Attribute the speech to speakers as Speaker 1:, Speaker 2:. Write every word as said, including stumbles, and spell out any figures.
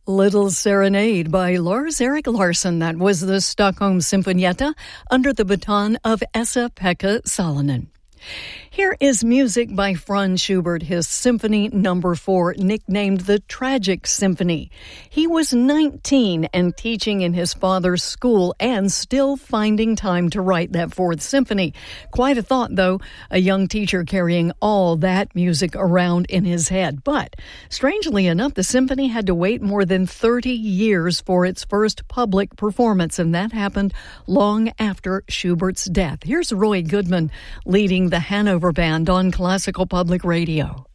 Speaker 1: Little Serenade by Lars-Erik Larsson. That was the Stockholm Sinfonietta under the baton of Esa-Pekka Salonen. Here is music by Franz Schubert, his Symphony Number Four, nicknamed the Tragic Symphony. He was nineteen and teaching in his father's school and still finding time to write that fourth symphony. Quite a thought, though, a young teacher carrying all that music around in his head. But, strangely enough, the symphony had to wait more than thirty years for its first public performance, and that happened long after Schubert's death. Here's Roy Goodman leading the Hanover Band on Classical Public Radio.